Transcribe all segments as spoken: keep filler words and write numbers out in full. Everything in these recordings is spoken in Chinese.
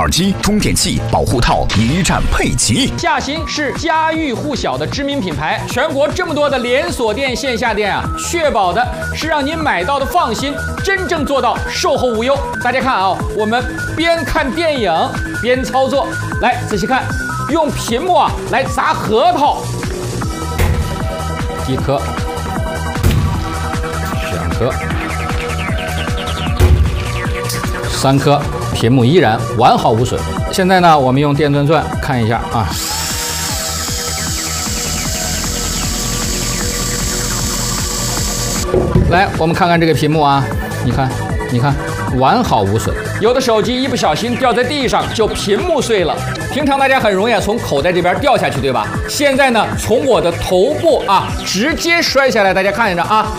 耳机、充电器、保护套一站配齐。 夏新是家喻户晓的知名品牌，全国这么多的连锁店、线下店啊，确保的是让您买到的放心，真正做到售后无忧。大家看啊，我们边看电影边操作，来仔细看，用屏幕啊来砸核桃，一颗、两颗、三颗，屏幕依然完好无损。现在呢，我们用电钻钻看一下啊。来，我们看看这个屏幕啊，你看，你看，完好无损。有的手机一不小心掉在地上，就屏幕碎了。平常大家很容易从口袋这边掉下去，对吧？现在呢，从我的头部啊直接摔下来，大家看着啊，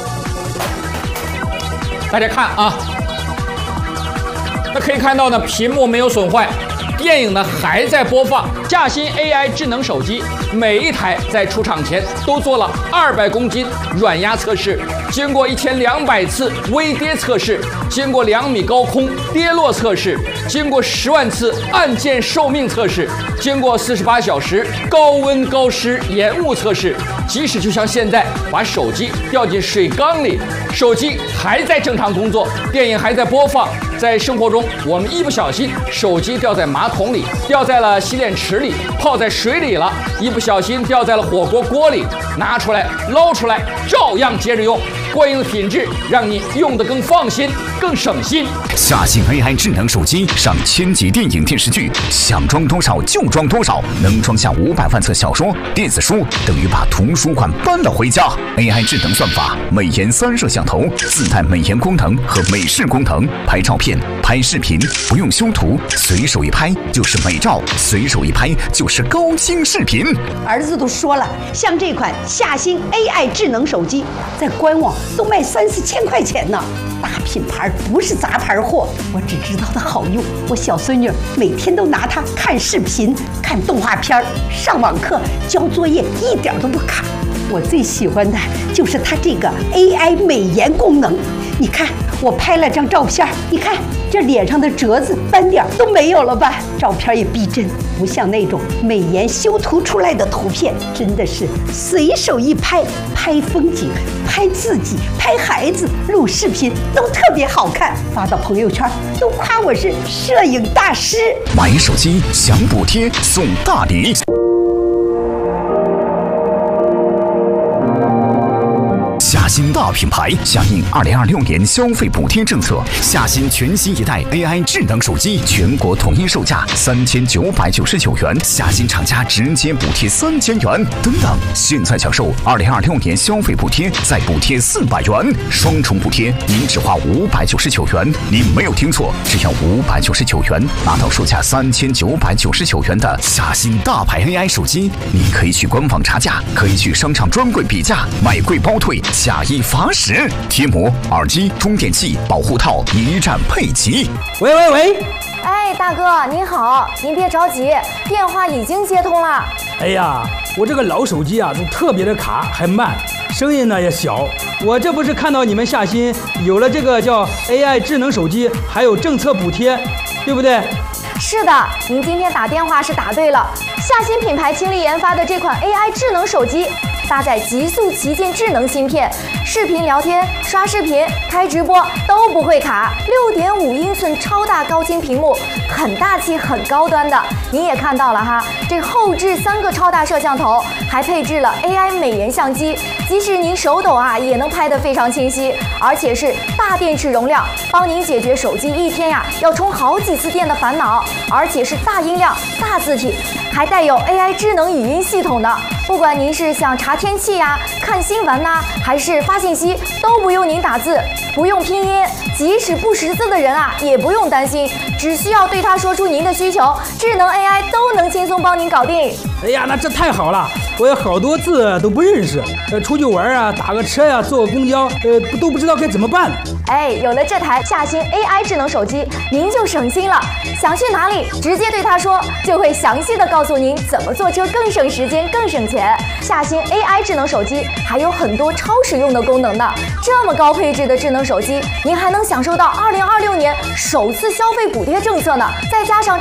大家看啊，那可以看到呢，屏幕没有损坏。电影呢还在播放。夏新 A I 智能手机每一台在出厂前都做了二百公斤软压测试，经过一千两百次微跌测试，经过两米高空跌落测试，经过十万次按键寿命测试，经过四十八小时高温高湿延误测试。即使就像现在把手机掉进水缸里，手机还在正常工作，电影还在播放。在生活中，我们一不小心手机掉在马桶里，掉在了洗脸池里，泡在水里了，一不小心掉在了火锅锅里，拿出来捞出来，照样接着用。过硬的品质让你用得更放心，更省心。 夏新 A I 智能手机上千集电影电视剧，想装多少就装多少，能装下五百万册小说、电子书，等于把图书馆搬了回家。A I 智能算法，美颜三摄像头，自带美颜功能和美视功能，拍照片、拍视频不用修图，随手一拍就是美照，随手一拍就是高清视频。 儿子都说了，像这款夏新 A I 智能手机，在官网都卖三四千块钱呢。大品牌不是杂牌货，我只知道它好用。我小孙女每天都拿它看视频、看动画片、上网课、交作业，一点都不卡。我最喜欢的就是它这个 A I 美颜功能。你看，我拍了张照片，你看这脸上的褶子、斑点都没有了吧？照片也逼真，不像那种美颜修图出来的图片，真的是随手一拍，拍风景、拍自己、拍孩子、录视频都特别好看，发到朋友圈都夸我是摄影大师。 买手机享补贴送大礼。夏新大品牌响应二零二六年消费补贴政策，夏新全新一代 A I 智能手机全国统一售价三千九百九十九元，夏新厂家直接补贴三千元。等等，现在享受二零二六年消费补贴，再补贴四百元，双重补贴，您只花五百九十九元。您没有听错，只要五百九十九元，拿到售价三千九百九十九元的夏新大牌 A I 手机。你可以去官网查价，可以去商场专柜比价，买贵包退。假一罚十，贴膜、耳机、充电器、保护套一站配齐。 喂喂喂！ 哎，大哥您好，您别着急，电话已经接通了。 哎呀，我这个老手机啊，都特别的卡，还慢，声音呢也小。我这不是看到你们夏新有了这个叫 A I 智能手机，还有政策补贴，对不对？ 是的，您今天打电话是打对了。夏新品牌倾力研发的这款 A I 智能手机，搭载极速旗舰智能芯片，视频聊天、刷视频、开直播都不会卡。六点五英寸超大高清屏幕，很大气、很高端的。您也看到了哈，这后置三个超大摄像头，还配置了 A I 美颜相机，即使您手抖啊，也能拍得非常清晰。而且是大电池容量，帮您解决手机一天呀要充好几次电的烦恼。而且是大音量、大字体，还带有 A I 智能语音系统的。不管您是想查天气呀、看新闻呐、啊，还是发信息，都不用您打字，不用拼音，即使不识字的人啊，也不用担心，只需要对他说出您的需求，智能 A I 都能轻松帮您搞定。 哎呀，那这太好了！我有好多字都不认识，呃，出去玩啊，打个车呀、啊，坐个公交，呃，都不知道该怎么办。 哎，有了这台夏新 A I 智能手机，您就省心了。想去哪里，直接对他说，就会详细的告诉您怎么坐车更省时间、更省钱。夏新 A I 智能手机还有很多超实用的功能呢。这么高配置的智能手机，您还能享受到二零二六年首次消费补贴政策呢，再加上